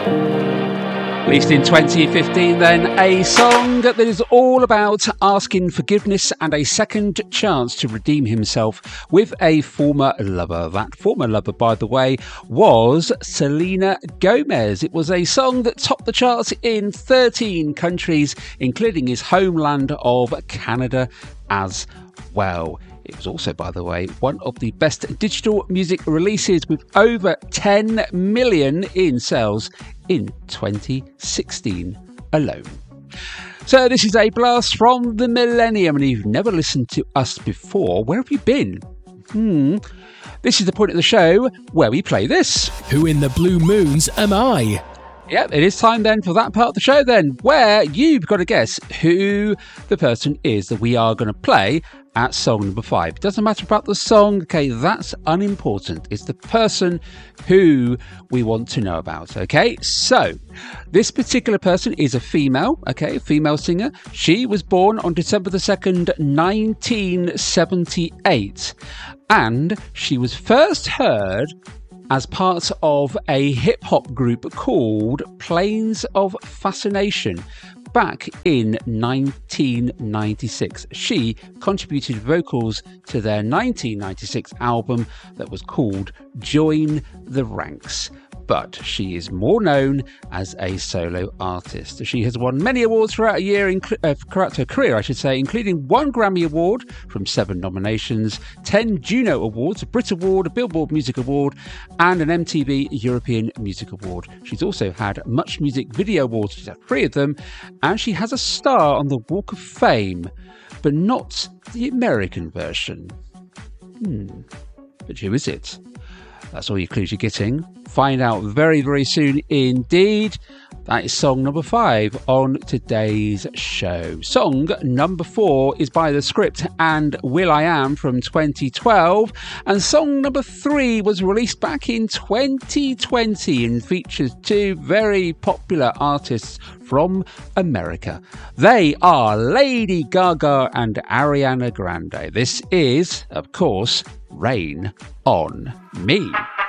Released in 2015 then, a song that is all about asking forgiveness and a second chance to redeem himself with a former lover. That former lover, by the way, was Selena Gomez. It was a song that topped the charts in 13 countries, including his homeland of Canada as well. It was also, by the way, one of the best digital music releases with over 10 million in sales in 2016 alone. So this is a blast from the millennium, and if you've never listened to us before, where have you been? This is the point of the show where we play this. Who in the blue moons am I? Yep, it is time then for that part of the show then, where you've got to guess who the person is that we are going to play at song number 5. It doesn't matter about the song, okay, that's unimportant. It's the person who we want to know about, okay? So, this particular person is a female, okay, female singer. She was born on December the 2nd, 1978, and she was first heard as part of a hip-hop group called Planes of Fascination back in 1996. She contributed vocals to their 1996 album that was called Join the Ranks. But she is more known as a solo artist. She has won many awards throughout her career, including 1 Grammy Award from 7 nominations, 10 Juno Awards, a Brit Award, a Billboard Music Award, and an MTV European Music Award. She's also had Much Music Video Awards, she's had 3 of them, and she has a star on the Walk of Fame, but not the American version. But who is it? That's all your clues you're getting. Find out very, very soon indeed. That is song number 5 on today's show. Song number 4 is by The Script and will.i.am from 2012. And song number 3 was released back in 2020 and features 2 very popular artists from America. They are Lady Gaga and Ariana Grande. This is, of course, Rain on Me.